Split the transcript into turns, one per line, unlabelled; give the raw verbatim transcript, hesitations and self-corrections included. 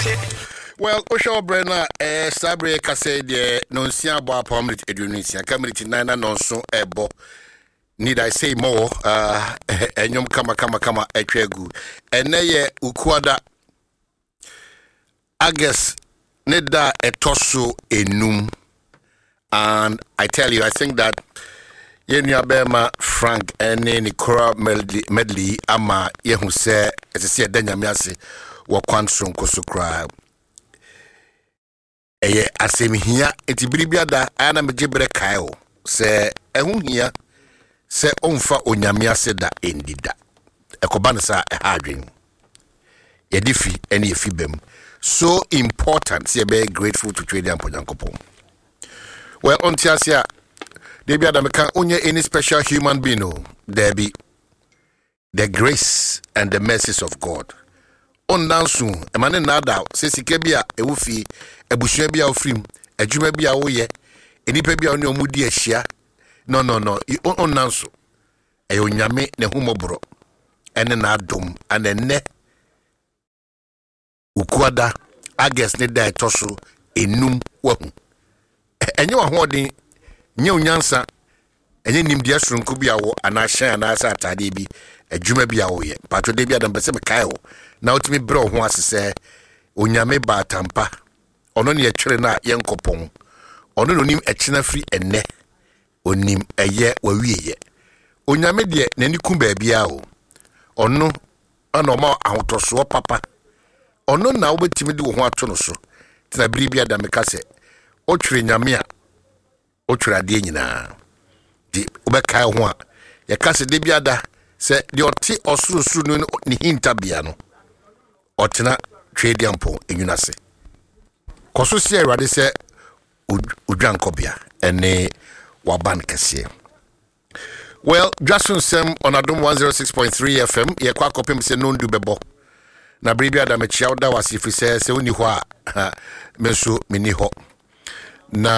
Well, Osho Brenna, eh, Sabre Kase de Nonsia Boa Pomlet Edunisia, Community Nana Nonso Ebo. Need I say more? Uh, and yum kama kama kama etregu. And naye ukwada August Neda etoso enum. And I tell you, I think that Yenya Bema Frank and Nikora Medley ama yehu se as I say Denya Miasi wa kwansron kosukra. Eye asemi hia eti biribia da ana mejebre kae se ehu hia se onfa onyame ase da endida ekoba ne sa ehadwen ye difi ene ye fibem so important se be grateful to trade and ponyankopon. Well on tiasia de bia da meka onye any special human being no there be the grace and the mercies of God on dansu e mane nada se sike bia ewufi ebusua bia ofrim adwuma bia wo ye enipa bia oni omudi ahia no no no on nanso e onyame ne humobro ene na adom anene ukwada August ne da etoso enum wahu enye wa hodin nye onyansa enye nimdia sonko bia wo anahye anasa atade bi adwuma bia wo ye pato de bia da mbese mekae wo na otimi bro ho asese onyame ba tampa ono ne etwere na yenkopon ono no nim echina free enne onim eye wawieye onyame de nani ku ba bia o ono ana ma ahotoso papa ono na obetimi de wo ho ato no so tena biri bia da meka se o twere nyame a o twere ade nyina di obeka ho a ye ka se de bia da se de oti osuru suru no ni hinta bia no otena twede ampo enwuna se koso se awade se udwankobia ene waban kese. Well, Jason Sem on Adom one oh six point three F M ye kwa kopem se nondu bebo na bribia da mechia da wasifri se se oni ho a menso meni ho na